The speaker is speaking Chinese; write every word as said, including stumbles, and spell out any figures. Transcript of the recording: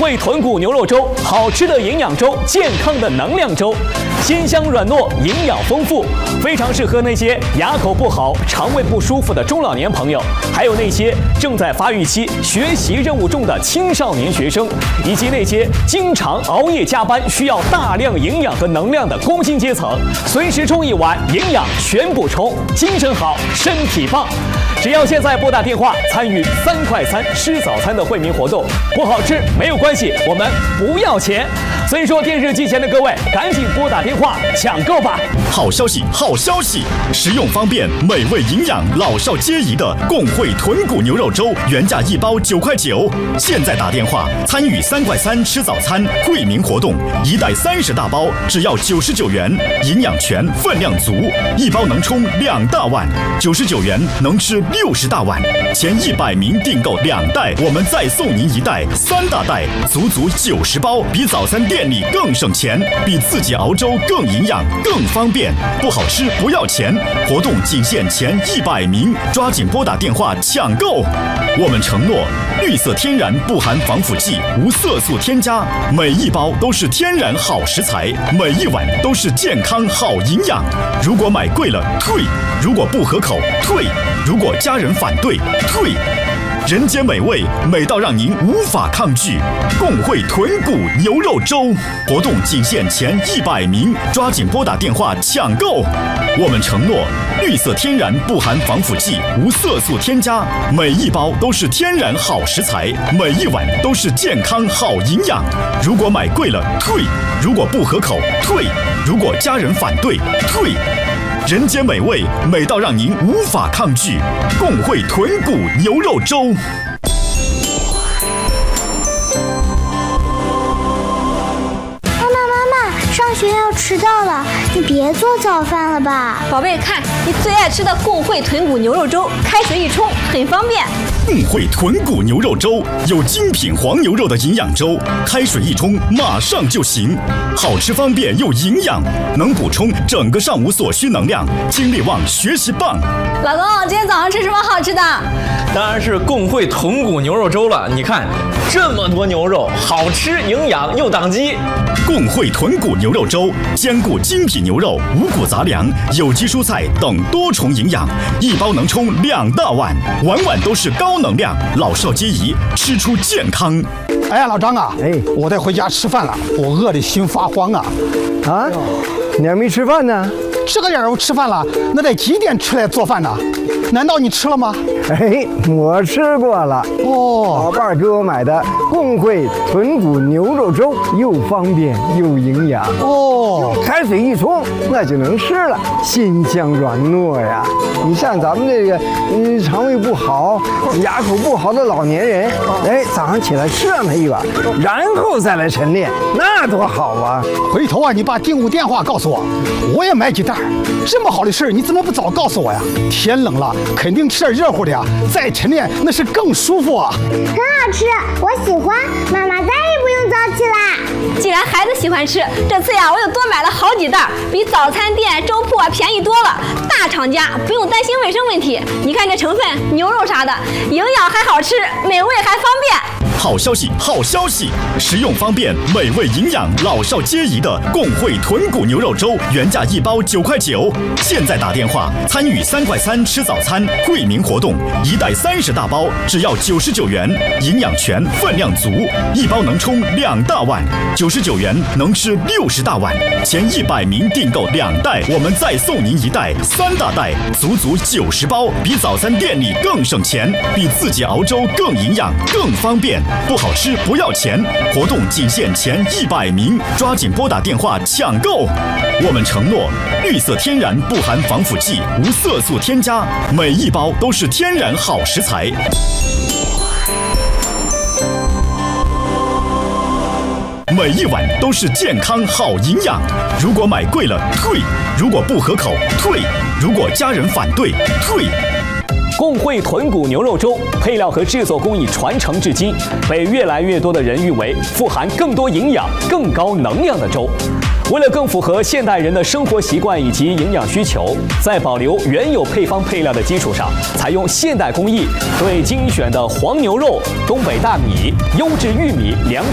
汇豚骨牛肉粥，好吃的营养粥，健康的能量粥，鲜香软糯，营养丰富，非常适合那些牙口不好、肠胃不舒服的中老年朋友，还有那些正在发育期、学习任务重的青少年学生，以及那些经常熬夜加班、需要大量营养和能量的工薪阶层。随时冲一碗，营养全补充，精神好，身体棒。只要现在拨打电话参与三块三吃早餐的惠民活动，不好吃没有关系，我们不要钱。所以说，电视机前的各位，赶紧拨打电话抢购吧！ 好消息，好消息！实用方便、美味营养、老少皆宜的共汇豚骨牛肉粥，原价一包九块九，现在打电话参与三块三吃早餐惠民活动，一袋三十大包，只要九十九元，营养全，分量足，一包能冲两大碗，九十九元能吃六十大碗，前一百名订购两袋，我们再送您一袋三大袋，足足九十包，比早餐店里更省钱，比自己熬粥更营养、更方便。不好吃不要钱，活动仅限前一百名，抓紧拨打电话抢购。我们承诺，绿色天然，不含防腐剂，无色素添加，每一包都是天然好食材，每一碗都是健康好营养。如果买贵了退，如果不合口退，如果家人反对退。人间美味，美到让您无法抗拒。共汇豚骨牛肉粥活动仅限前一百名，抓紧拨打电话抢购。我们承诺，绿色天然，不含防腐剂，无色素添加，每一包都是天然好食材，每一碗都是健康好营养。如果买贵了退，如果不合口退，如果家人反对退。人间美味，美到让您无法抗拒。共汇豚骨牛肉粥。 妈妈妈妈，上学要迟到了，你别做早饭了吧。 宝贝，看你最爱吃的共汇豚骨牛肉粥，开水一冲，很方便。 共汇豚骨牛肉粥有精品黄牛肉的营养粥，开水一冲马上就行，好吃方便又营养，能补充整个上午所需能量，精力旺，学习棒。 老公，今天早上吃什么好吃的？ 当然是共汇豚骨牛肉粥了。你看这么多牛肉，好吃营养又挡饥。 共汇豚骨牛肉粥兼顾精品牛肉、五谷杂粮、有机蔬菜等多重营养，一包能冲两大碗，碗碗都是高能量，老少皆宜，吃出健康。 哎呀，老张啊，哎，我得回家吃饭了，我饿得心发慌啊！ 啊，你还没吃饭呢？ 这个点儿我吃饭了，那得几点出来做饭呢？难道你吃了吗？ 哎，我吃过了。哦，老伴儿给我买的共汇豚骨牛肉粥，又方便又营养。哦，开水一冲，那就能吃了，鲜香软糯呀。你像咱们这个，嗯，肠胃不好、牙口不好的老年人，哎，早上起来吃上它一碗，然后再来晨练，那多好啊！ 回头啊，你把订购电话告诉我，我也买几袋。这么好的事儿，你怎么不早告诉我呀？天冷了，肯定吃点热乎的呀，再晨练那是更舒服啊。 很好吃，我喜欢，妈妈再也不用早起啦。 既然孩子喜欢吃，这次呀，我又多买了好几袋，比早餐店、粥铺啊便宜多了。大厂家不用担心卫生问题。你看这成分，牛肉啥的，营养还好吃，美味还方便。 好消息，好消息！实用方便、美味营养、老少皆宜的共汇豚骨牛肉粥，原价一包九块九，现在打电话参与三块三吃早餐惠民活动，一袋三十大包，只要九十九元，营养全，分量足，一包能冲两大碗，九十九元能吃六十大碗，前一百名订购两袋，我们再送您一袋三大袋，足足九十包，比早餐店里更省钱，比自己熬粥更营养、更方便。不好吃不要钱，活动仅限前一百名，抓紧拨打电话抢购。我们承诺，绿色天然，不含防腐剂，无色素添加，每一包都是天然好食材。每一碗都是健康好营养。如果买贵了退，如果不合口退，如果家人反对退。 共汇豚骨牛肉粥配料和制作工艺传承至今，被越来越多的人誉为富含更多营养、更高能量的粥。为了更符合现代人的生活习惯以及营养需求，在保留原有配方配料的基础上，采用现代工艺，对精选的黄牛肉、东北大米、优质玉米、粮